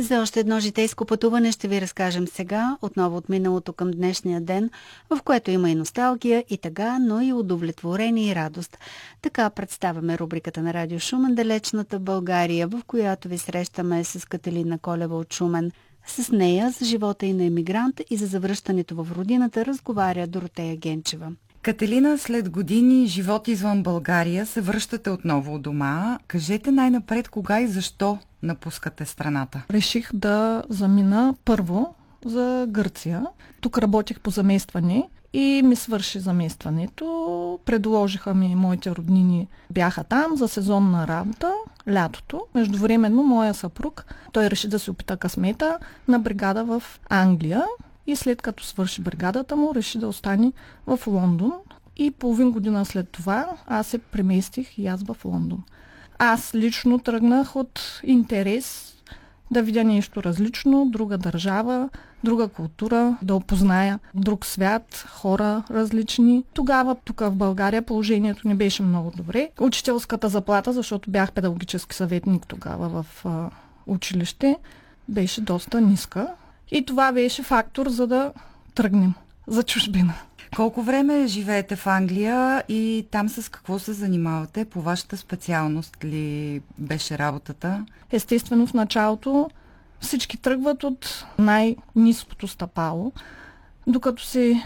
За още едно житейско пътуване ще ви разкажем сега, отново от миналото към днешния ден, в което има и носталгия, и тъга, но и удовлетворение и радост. Така представяме рубриката на Радио Шумен "Далечната България", в която ви срещаме с Кателина Колева от Шумен. С нея за живота и на емигрант и за завръщането в родината разговаря Доротея Генчева. Кателина, след години живот извън България се връщате отново у дома. Кажете най-напред кога и защо напускате страната? Реших да замина първо за Гърция. Тук работех по заместване и ми свърши заместването. Предложиха ми, моите роднини бяха там за сезонна работа, лятото. Междувременно моя съпруг, той реши да се опита късмета на бригада в Англия. И след като свърши бригадата му, реши да остане в Лондон. И половин година след това аз се преместих и аз в Лондон. Аз лично тръгнах от интерес да видя нещо различно, друга държава, друга култура, да опозная друг свят, хора различни. Тогава тук в България положението не беше много добре. Учителската заплата, защото бях педагогически съветник тогава в училище, беше доста ниска. И това беше фактор, за да тръгнем за чужбина. Колко време живеете в Англия и там с какво се занимавате? По вашата специалност ли беше работата? Естествено, в началото всички тръгват от най-ниското стъпало, докато се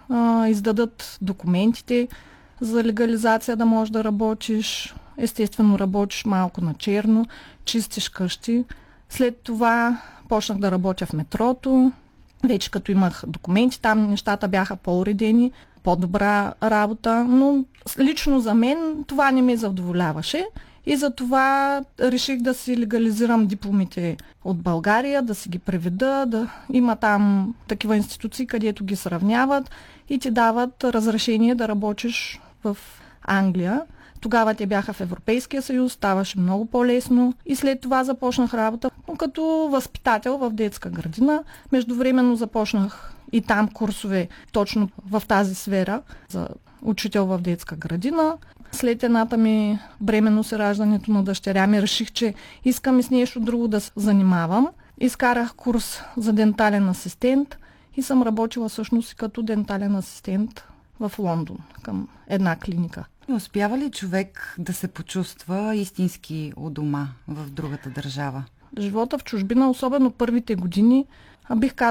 издадат документите за легализация да можеш да работиш. Естествено, работиш малко на черно, чистиш къщи. След това почнах да работя в метрото. Вече като имах документи, там нещата бяха по-уредени, по-добра работа, но лично за мен това не ме задоволяваше и затова реших да си легализирам дипломите от България, да си ги преведа, да има там такива институции, където ги сравняват и ти дават разрешение да работиш в Англия. Тогава те бяха в Европейския съюз, ставаше много по-лесно и след това започнах работа като възпитател в детска градина. Междувременно започнах и там курсове точно в тази сфера за учител в детска градина. След едната ми бременност и раждането на дъщеря ми реших, че искам и с нещо друго да се занимавам. Изкарах курс за дентален асистент и съм работила всъщност като дентален асистент в Лондон към една клиника. Успява ли човек да се почувства истински у дома в другата държава? Живота в чужбина, особено първите години, бих казала,